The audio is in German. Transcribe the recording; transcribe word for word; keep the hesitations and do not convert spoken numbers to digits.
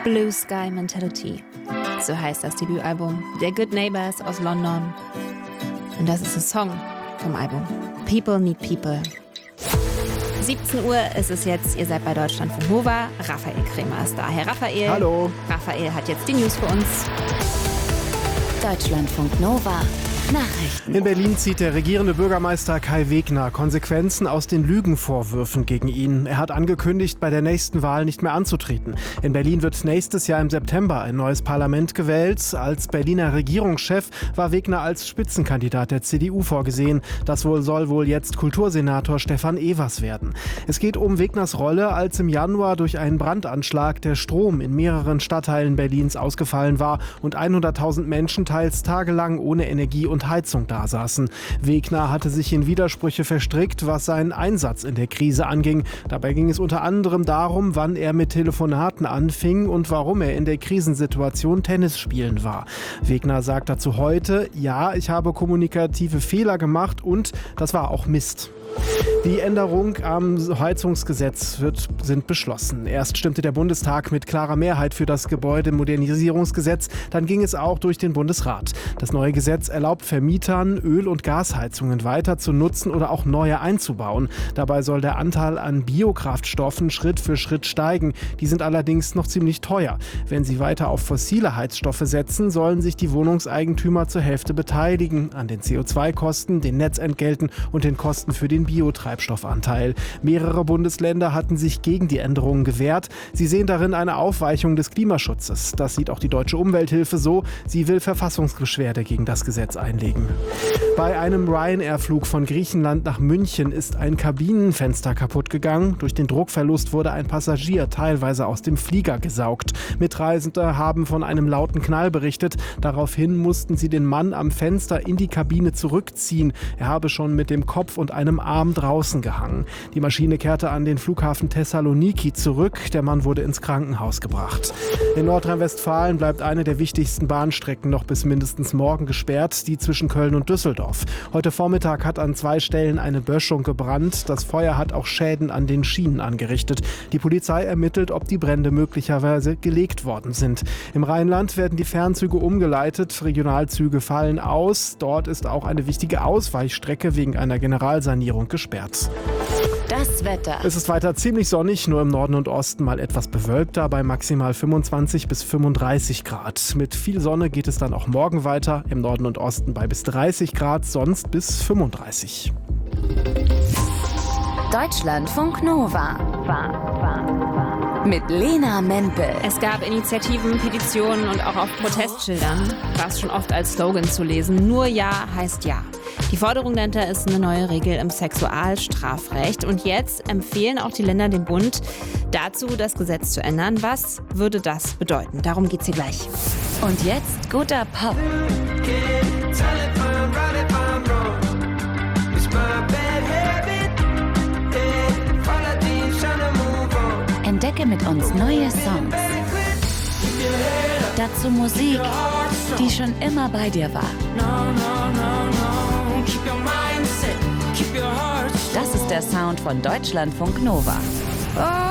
Blue Sky Mentality. So heißt das Debütalbum der Good Neighbors aus London. Und das ist ein Song vom Album People Need People. siebzehn Uhr ist es jetzt, ihr seid bei Deutschlandfunk Nova. Raphael Kremer ist da. Herr Raphael. Hallo. Raphael hat jetzt die News für uns. Deutschlandfunk Nova. Nachrichten. In Berlin zieht der regierende Bürgermeister Kai Wegner Konsequenzen aus den Lügenvorwürfen gegen ihn. Er hat angekündigt, bei der nächsten Wahl nicht mehr anzutreten. In Berlin wird nächstes Jahr im September ein neues Parlament gewählt. Als Berliner Regierungschef war Wegner als Spitzenkandidat der C D U vorgesehen. Das wohl soll wohl jetzt Kultursenator Stefan Evers werden. Es geht um Wegners Rolle, als im Januar durch einen Brandanschlag der Strom in mehreren Stadtteilen Berlins ausgefallen war und hunderttausend Menschen teils tagelang ohne Energie und Heizung dasaßen. Wegner hatte sich in Widersprüche verstrickt, was seinen Einsatz in der Krise anging. Dabei ging es unter anderem darum, wann er mit Telefonaten anfing und warum er in der Krisensituation Tennis spielen war. Wegner sagt dazu heute, ja, ich habe kommunikative Fehler gemacht und das war auch Mist. Die Änderung am Heizungsgesetz wird, sind beschlossen. Erst stimmte der Bundestag mit klarer Mehrheit für das Gebäudemodernisierungsgesetz, dann ging es auch durch den Bundesrat. Das neue Gesetz erlaubt Vermietern, Öl- und Gasheizungen weiter zu nutzen oder auch neue einzubauen. Dabei soll der Anteil an Biokraftstoffen Schritt für Schritt steigen. Die sind allerdings noch ziemlich teuer. Wenn sie weiter auf fossile Heizstoffe setzen, sollen sich die Wohnungseigentümer zur Hälfte beteiligen an den C O zwei Kosten, den Netzentgelten und den Kosten für den Biotreibstoffanteil. Mehrere Bundesländer hatten sich gegen die Änderungen gewehrt. Sie sehen darin eine Aufweichung des Klimaschutzes. Das sieht auch die Deutsche Umwelthilfe so. Sie will Verfassungsbeschwerde gegen das Gesetz einlegen. Bei einem Ryanair-Flug von Griechenland nach München ist ein Kabinenfenster kaputt gegangen. Durch den Druckverlust wurde ein Passagier teilweise aus dem Flieger gesaugt. Mitreisende haben von einem lauten Knall berichtet. Daraufhin mussten sie den Mann am Fenster in die Kabine zurückziehen. Er habe schon mit dem Kopf und einem Arm draußen gehangen. Die Maschine kehrte an den Flughafen Thessaloniki zurück. Der Mann wurde ins Krankenhaus gebracht. In Nordrhein-Westfalen bleibt eine der wichtigsten Bahnstrecken noch bis mindestens morgen gesperrt, die zwischen Köln und Düsseldorf. Heute Vormittag hat an zwei Stellen eine Böschung gebrannt. Das Feuer hat auch Schäden an den Schienen angerichtet. Die Polizei ermittelt, ob die Brände möglicherweise gelegt worden sind. Im Rheinland werden die Fernzüge umgeleitet. Regionalzüge fallen aus. Dort ist auch eine wichtige Ausweichstrecke wegen einer Generalsanierung gesperrt. Das Wetter. Es ist weiter ziemlich sonnig, nur im Norden und Osten mal etwas bewölkter bei maximal fünfundzwanzig bis fünfunddreißig Grad. Mit viel Sonne geht es dann auch morgen weiter, im Norden und Osten bei bis dreißig Grad, sonst bis fünfunddreißig. Deutschlandfunk Nova. Mit Lena Mempel. Es gab Initiativen, Petitionen und auch auf Protestschildern war es schon oft als Slogan zu lesen. Nur Ja heißt Ja. Die Forderung dahinter ist eine neue Regel im Sexualstrafrecht. Und jetzt empfehlen auch die Länder dem Bund dazu, das Gesetz zu ändern. Was würde das bedeuten? Darum geht's hier gleich. Und jetzt guter Pop. Entdecke mit uns neue Songs. Dazu Musik, die schon immer bei dir war. Das ist der Sound von Deutschlandfunk Nova.